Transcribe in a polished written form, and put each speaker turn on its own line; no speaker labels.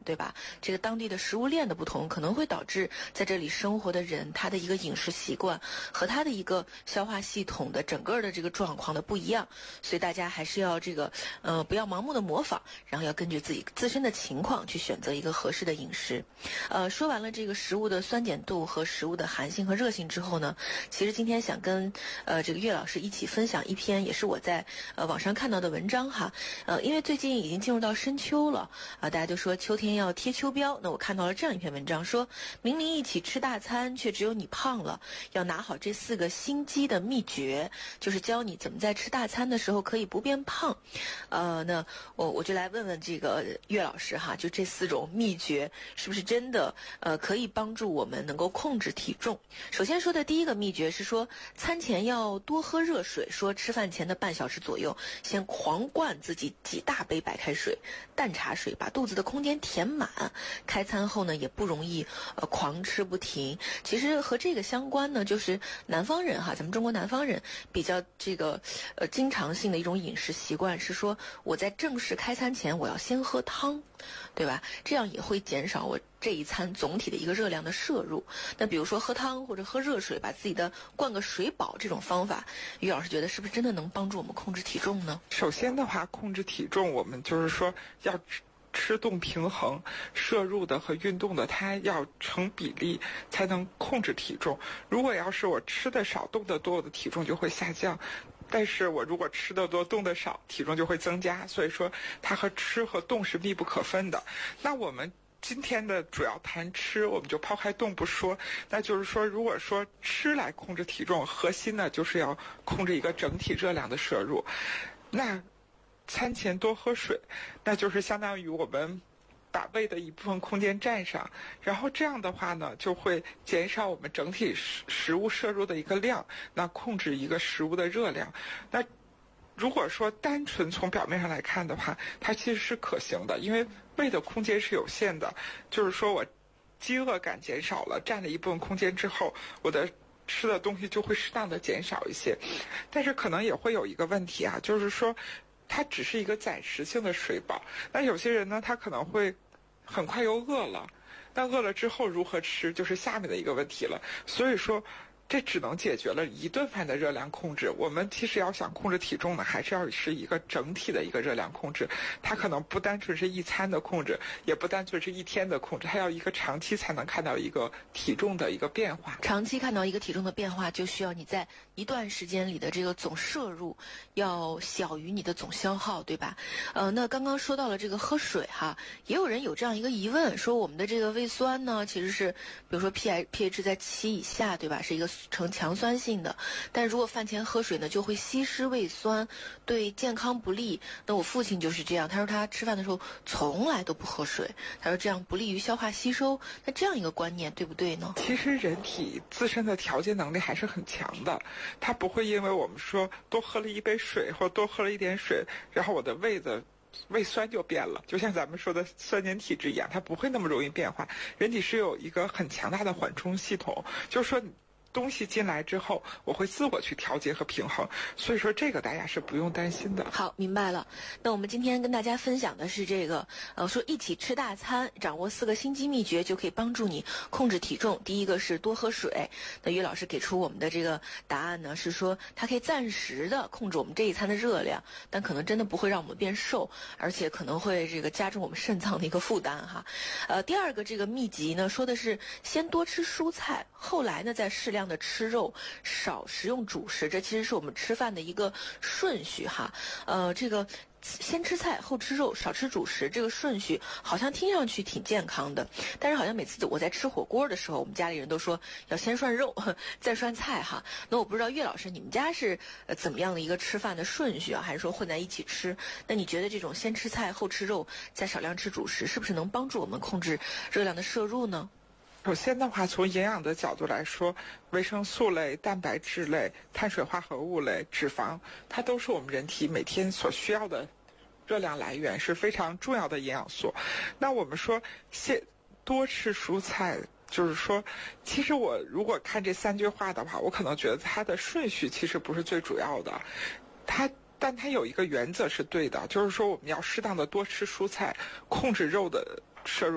对吧？这个当地的食物链的不同，可能会导致在这里生活的人他的一个饮食习惯和他的一个消化系统的整个的这个状况的不一样，所以大家还是要不要盲目的模仿，然后要根据自己自身的情况去选择一个合适的饮食。说完了这个食物的酸碱度和食物的寒性和热性之后呢，其实今天想跟这个岳老师一起分享一篇也是我在网上看到的文章哈。因为最近已经进入到深秋了大家就说秋天要贴秋膘，那我看到了这样一篇文章，说明明一起吃大餐，却只有你胖了，要拿好这4个心机的秘诀，就是教你怎么在吃大餐的时候可以不变胖。那我就来问问这个岳老师哈，就这4种秘诀是不是真的可以帮助我们能够控制体重？首先说的第一个秘诀是说，餐前要多喝热水，说吃饭前的半小时左右，先狂灌自己几大杯白开水、淡茶水，把肚子的空间填满。开餐后呢，也不容易狂吃不停。其实和这个相关呢，就是南方人哈，咱们中国南方人比较经常性的一种饮食习惯是说，我在正式开餐前我要先喝汤，对吧？这样也会减少我这一餐总体的一个热量的摄入。那比如说喝汤或者喝热水，把自己的灌个水饱，这种方法，于老师觉得是不是真的能帮助我们控制体重呢？
首先的话，控制体重我们就是说要吃动平衡，摄入的和运动的它要成比例才能控制体重。如果要是我吃的少动的多，我的体重就会下降，但是我如果吃的多动的少，体重就会增加。所以说它和吃和动是密不可分的。那我们今天的主要谈吃，我们就抛开动不说，那就是说如果说吃来控制体重，核心呢就是要控制一个整体热量的摄入。那餐前多喝水，那就是相当于我们把胃的一部分空间占上，然后这样的话呢，就会减少我们整体食物摄入的一个量，那控制一个食物的热量。那如果说单纯从表面上来看的话，它其实是可行的，因为胃的空间是有限的，就是说我饥饿感减少了，占了一部分空间之后，我的吃的东西就会适当的减少一些。但是可能也会有一个问题啊，就是说它只是一个暂时性的水饱，那有些人呢，他可能会很快又饿了，那饿了之后如何吃，就是下面的一个问题了。所以说这只能解决了一顿饭的热量控制。我们其实要想控制体重呢，还是要是一个整体的一个热量控制，它可能不单纯是一餐的控制，也不单纯是一天的控制，它要一个长期才能看到一个体重的一个变化。
长期看到一个体重的变化，就需要你在一段时间里的这个总摄入要小于你的总消耗，对吧？那刚刚说到了这个喝水哈，也有人有这样一个疑问，说我们的这个胃酸呢，其实是比如说 pH 在7以下，对吧？是一个呈强酸性的，但如果饭前喝水呢，就会稀释胃酸，对健康不利。那我父亲就是这样，他说他吃饭的时候从来都不喝水，他说这样不利于消化吸收。那这样一个观念对不对呢？
其实人体自身的调节能力还是很强的，它不会因为我们说多喝了一杯水或多喝了一点水，然后我的胃酸就变了，就像咱们说的酸碱体质一样，它不会那么容易变化。人体是有一个很强大的缓冲系统，就是说东西进来之后，我会自我去调节和平衡，所以说这个大家是不用担心的。
好，明白了。那我们今天跟大家分享的是这个，说一起吃大餐，掌握4个心机秘诀，就可以帮助你控制体重。第一个是多喝水。那于老师给出我们的这个答案呢，是说它可以暂时的控制我们这一餐的热量，但可能真的不会让我们变瘦，而且可能会这个加重我们肾脏的一个负担哈。第二个这个秘籍呢，说的是先多吃蔬菜，后来呢再适量的吃肉，少食用主食，这其实是我们吃饭的一个顺序哈。这个先吃菜后吃肉，少吃主食，这个顺序好像听上去挺健康的，但是好像每次我在吃火锅的时候，我们家里人都说要先涮肉再涮菜哈。那我不知道岳老师你们家是怎么样的一个吃饭的顺序啊，还是说混在一起吃？那你觉得这种先吃菜后吃肉再少量吃主食，是不是能帮助我们控制热量的摄入呢？
首先的话，从营养的角度来说，维生素类、蛋白质类、碳水化合物类、脂肪，它都是我们人体每天所需要的热量来源，是非常重要的营养素。那我们说多吃蔬菜，就是说其实我如果看这3句话的话，我可能觉得它的顺序其实不是最主要的，但它有一个原则是对的，就是说我们要适当的多吃蔬菜，控制肉的摄入。